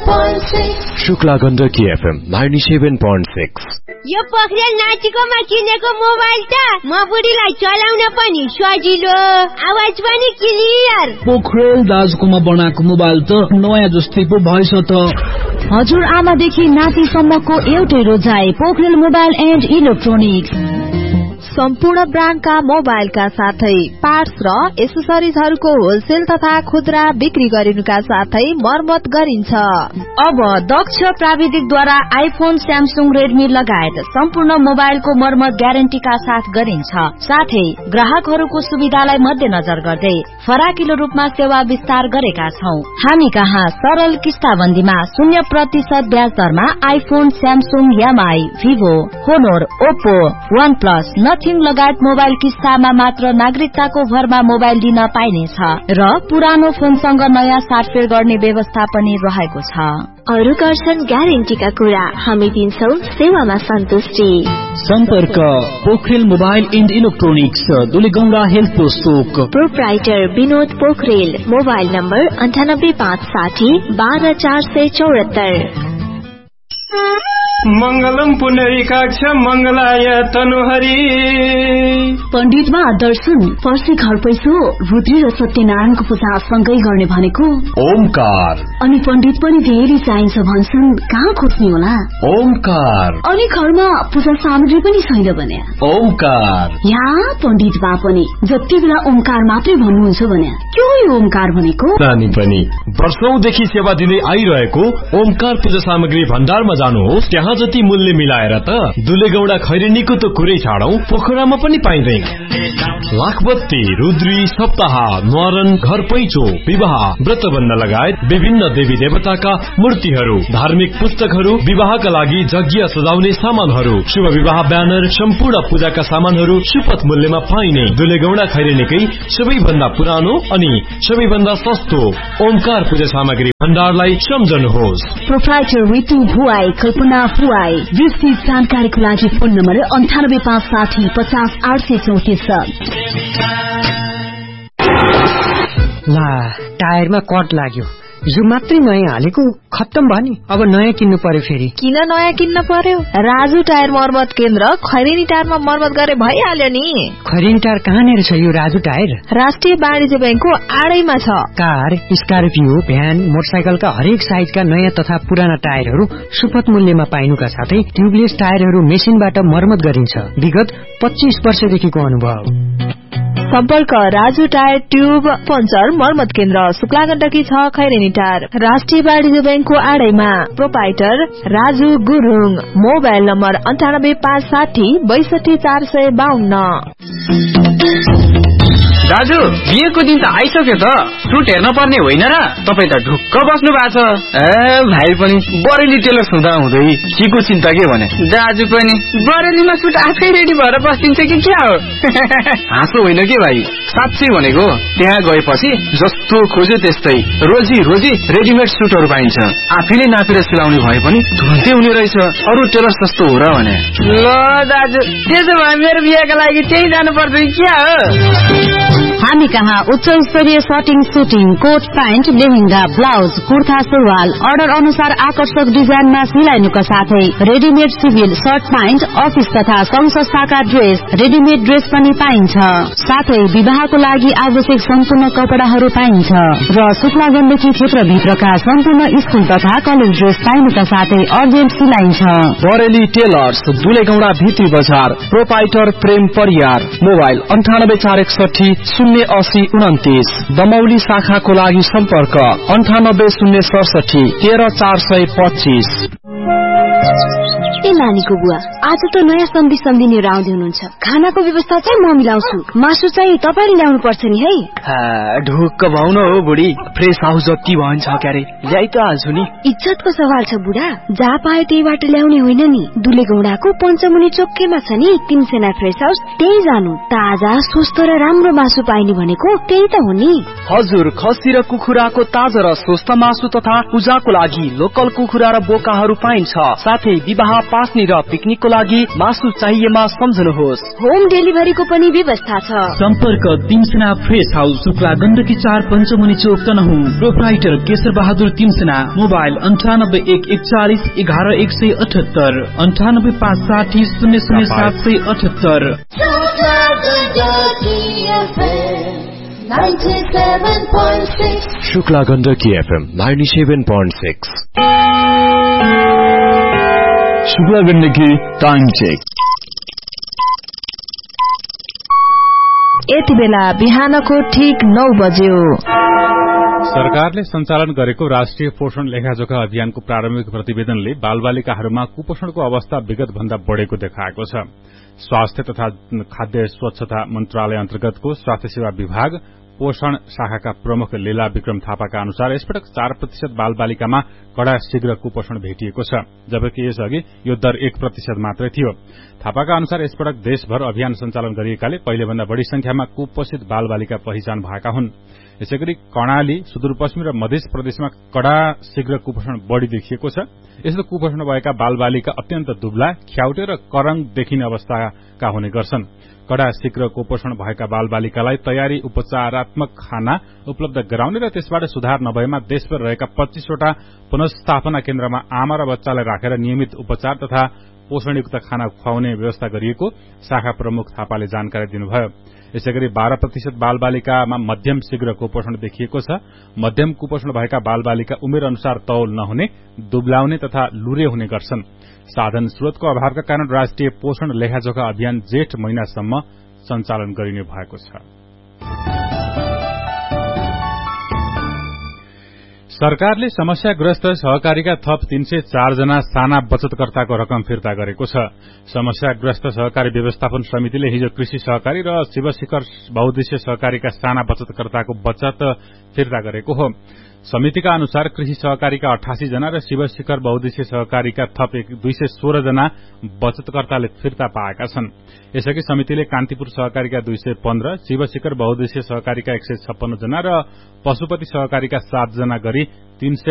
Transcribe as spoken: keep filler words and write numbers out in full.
point six. Shukla Gandaki FM ninety-seven point six. यो पोखरेल नाचिकोमा किनेको mobile त म बुढीलाई चलाउन पनि सजिलो, आवाज पनि क्लियर। पोखरेल दाजुकोमा बनाएको मोबाइल त नयाँ जस्तै पो भएछ त। हजुर आमादेखि नातिसम्मको एउटै रोजाइ पोखरेल मोबाइल एन्ड इलेक्ट्रोनिक्स। सम्पूर्ण ब्रान्डका मोबाइलका साथै पार्ट्स र एसेसरिजहरूको होलसेल तथा खुद्रा बिक्री गरिनुका साथै मर्मत गरिन्छ। अब दक्ष प्राविधिकद्वारा आइफोन, स्यामसुङ, रेडमी लगायत सम्पूर्ण मोबाइलको मर्मत ग्यारेन्टीका साथ गरिन्छ। साथै ग्राहकहरूको सुविधालाई मध्यनजर गर्दै फराकिलो रूपमा सेवा विस्तार गरेका छौं। हामी कहाँ सरल किस्ताबन्दीमा शून्य प्रतिशत ब्याज दरमा iPhone, Samsung, MI, Vivo, होनोर, Oppo, one plus, nothing लगायत मोबाइल किस्तामा मात्र नागरिकताको भरमा मोबाइल दिन पाइनेछ र पुरानो फोनसँग नयाँ साटफेर गर्ने व्यवस्था पनि रहेको छ। अरु गर्छन् ग्यारेन्टीका कुरा, हामी दिन्छौं सेवामा सन्तुष्टि। सम्पर्क Pokharel mobile and electronics, Dulegaunda health post. Proprietor Vinod Pokharel. Mobile number अन्ठानब्बे पाँच साठी बाह्र चार सय चौहत्तर। मंगलम पुनरीकाक्ष मंगलाय तनुहरी। पण्डितमा दर्शन, पर्सी घर पैसो, रुद्री र सत्यनारायणको पूजा सँगै गर्ने भनेको ओमकार। अनि पण्डित पनि धेरै चाहिन्छ भन्छन्, कहाँ खोज्ने होला? ओमकार। अनि घरमा पूजा सामग्री पनि छैन भने ओमकार। यहाँ पण्डित बा पनि जति बेला ओमकार मात्रै भन्नुहुन्छ भने के हो यो ओमकार भनेको? नानी पनि वर्षौंदेखि सेवा दिँदै आइरहेको ओमकार पूजा सामग्री भण्डारमा जानुहोस्, त्यहाँ जति मूल्य मिलाएर त दुलेगौडा खैरेनीको त कुरै छाडौं, पोखरामा पनि पाइँदैन। लाखबत्ती, रुद्री, सप्ताह, न्वारन, घर पैचो, विवाह, व्रतबन्ध लगायत विभिन्न देवी देवताका मूर्तिहरू, धार्मिक पुस्तकहरू, विवाहका लागि यज्ञ सजाउने सामानहरू, शुभ विवाह ब्यानर, सम्पूर्ण पूजाका सामानहरू सुपथ मूल्यमा पाइने दुलेगौडा खैरेनीकै सबैभन्दा पुरानो अनि सबैभन्दा सस्तो ओमकार पूजा सामग्री भण्डारलाई सम्झनुहोस्। प्रोप्राइटर रितु भुवाई, कल्पना भुवाई। विस्तृत जानकारीको लागि फोन नम्बर अन्ठानब्बे पाँच साठी पचास आठ सय चौतिस। ला टायरमा कट लाग्यो, यो मात्रै नयाँ हालेको खत्तम भयो नि, अब नयाँ किन्नु पर्यो फेरि। किन नयाँ किन्न पर्यो? राजु टायर मर्मत केन्द्र खैरेनी टायरमा मर्मत गरे भइहाल्यो नि। खैरेनी टायर कहाँनिर छ यो राजु टायर? राष्ट्रिय वाणिज्य बैंकको आडैमा छ। कार, स्कर्पियो, भ्यान, मोटरसाइकलका हरेक साइजका नयाँ तथा पुराना टायरहरू सुपथ मूल्यमा पाइनुका साथै ट्युबलेस टायरहरू मेसिनबाट मर्मत गरिन्छ। विगत पच्चीस वर्षदेखिको अनुभव। सम्पर्क राजु टायर ट्युब पञ्चर मर्मत केन्द्र, शुक्ला गण्डकी छ, खैरेनी टायर, राष्ट्रिय वाणिज्य बैंकको आडैमा। Proprietor Raju Gurung. Mobile number अन्ठानब्बे पाँच साठी बैसठी चार सय बाहन्न। दाजु बिहेको दिन त आइसक्यो त, सुट हेर्न पर्ने होइन र? तपाईँ त ढुक्क बस्नु भएको छ। ए भाइ पनि बरेली टेलर हुँदा हुँदै केको चिन्ता के भने? दाजु पनि बरेलीमा सुट आफै रेडी भएर बस्दिन्छ कि क्या हो? हाँसो होइन के भाइ, साँच्चै भनेको त्यहाँ गएपछि जस्तो खोज्यो त्यस्तै रोजी रोजी रेडिमेड सुटहरू पाइन्छ। आफैले नापेर सिलाउने भए पनि तुरन्तै हुने रहेछ। अरू टेलर सस्तो हो र भने? ल दाजु त्यसो भए मेरो बिहेका लागि त्यही जानु पर्छ कि क्या हो? हामी कहाँ उच्च स्तरीय shirting, shooting, coat, pant, lehenga, blouse, kurta, सुरुवाल अर्डर अनुसार आकर्षक डिजाइनमा सिलाइनुका साथै readymade civil short, pant, office तथा संघ संस्थाका ड्रेस, रेडिमेड ड्रेस पनि पाइन्छ। साथै विवाहको लागि आवश्यक सम्पूर्ण कपडाहरू पाइन्छ र शुक्ला गण्डकी क्षेत्रभित्रका सम्पूर्ण स्कुल तथा कलेज ड्रेस पाइनुका साथै अर्जेन्ट सिलाइन्छ। बरेली टेलर्स, दुलेगौडा भित्री बजार। प्रोप्राइटर प्रेम परियार। मोबाइल अन्ठानब्बे चार एकसठी शून्य असी उन्तिस। दमौली शाखाको लागि सम्पर्क अन्ठानब्बे शून्य सडसठी तेह्र चार सय पच्चीस। ए नानीको बुवा, आज त नयाँ सम्धि सम्धिनीहरू आउँदै हुनुहुन्छ। खानाको व्यवस्था चाहिँ म मिलाउँछु, मासु चाहिँ तपाईँले ल्याउनु पर्छ नि है। ढुक्क भाउन हो बुढी, फ्रेस हाउस जति भन्छ क्यारे ल्याइ त हाल्छु नि। इज्जतको सवाल छ बुढा, जहाँ पाए त्यहीबाट ल्याउने होइन नि। दुलेगौडाको पञ्चमुनि चोकैमा छ नि तीन सेना फ्रेस हाउस, त्यही जानु। ताजा स्वस्थ र राम्रो मासु पाइने भनेको त्यही त हो नि। हजुर, खसी र कुखुराको ताजा र स्वस्थ मासु तथा पूजाको लागि लोकल कुखुरा र बोकाहरू पाइन्छ। साथै विवाह पास्नी र पिकनिकको लागि मासु चाहिएमा सम्झनुहोस्। होम डेलिभरीको पनि व्यवस्था छ। सम्पर्क तिमसेना फ्रेश हाउस, शुक्ला गण्डकी चार पञ्चमुनि चोक तनहुँ। प्रोप्राइटर केशर बहादुर तिमसेना। मोबाइल अन्ठानब्बे एक एकचालिस एघार एक सय अठहत्तर अन्ठानब्बे पाँच साठी शून्य शून्य सात सय अठहत्तर। Shukla Gandaki FM ninety seven point six. Shukla Gandaki time check. यति बेला बिहानको ठिक नौ बज्यो। सरकारले सञ्चालन गरेको राष्ट्रिय पोषण लेखाजोखा अभियानको प्रारम्भिक प्रतिवेदनले बालबालिकाहरूमा कुपोषणको अवस्था विगत भन्दा बढ़ेको देखाएको छ। स्वास्थ्य तथा खाद्य स्वच्छता मन्त्रालय अन्तर्गतको स्वास्थ्य सेवा विभाग पोषण शाखाका प्रमुख लीला विक्रम थापाका अनुसार यसपटक चार प्रतिशत बालबालिकामा कड़ा शीघ्र कुपोषण भेटिएको छ, जबकि यसअघि यो दर एक प्रतिशत मात्रै थियो। थापाका अनुसार यसपटक देशभर अभियान सञ्चालन गरिएकाले पहिलेभन्दा बढ़ी संख्यामा कुपोषित बालबालिका पहिचान भएका हुन्। यसैगरी कर्णाली, सुदूरपश्चिम र मध्य प्रदेशमा कड़ा शीघ्र कुपोषण बढ़ी देखिएको छ। यस्तो कुपोषण भएका बालबालिका अत्यन्त दुब्ला, ख्याउटे र करङ देखिने अवस्थाका हुने गर्छन्। कड़ा शीघ्र कुपोषण भएका बालबालिकालाई तयारी उपचारात्मक खाना उपलब्ध गराउने र त्यसबाट सुधार नभएमा देशभर रहेका पच्चीसवटा पुनर्स्थापना केन्द्रमा आमा र बच्चालाई राखेर नियमित उपचार तथा पोषणयुक्त खाना खुवाउने व्यवस्था गरिएको शाखा प्रमुख थापाले जानकारी दिनुभयो। यसैगरी बाह्र प्रतिशत बालबालिकामा मध्यम शीघ्र कुपोषण देखिएको छ। मध्यम कुपोषण भएका बालबालिका उमेर अनुसार तौल नहुने, दुब्लाउने तथा लुरे हुने गर्छन्। साधन स्रोतको अभावका कारण राष्ट्रिय पोषण लेखाजोखा अभियान जेठ महिनासम्म सञ्चालन गरिने भएको छ। सरकारले समस्याग्रस्त सहकारीका थप तीन सय चार जना साना बचतकर्ताको रकम फिर्ता गरेको छ। समस्याग्रस्त सहकारी व्यवस्थापन समितिले हिजो कृषि सहकारी र शिवशिखर बहुद्देश्य सहकारीका साना बचतकर्ताको बचत फिर्ता गरेको हो। समितिका अनुसार कृषि सहकारीका अठासी जना र शिवशिखर बहुद्देश्य सहकारीका थप दुई सय सोह्र जना बचतकर्ताले फिर्ता पाएका छन्। यसअघि समितिले कान्तिपुर सहकारीका दुई सय पन्ध्र, शिवशिखर बहुद्देश्य सहकारीका एक सय छप्पन्न जना र पशुपति सहकारीका सात जना गरी तीन सय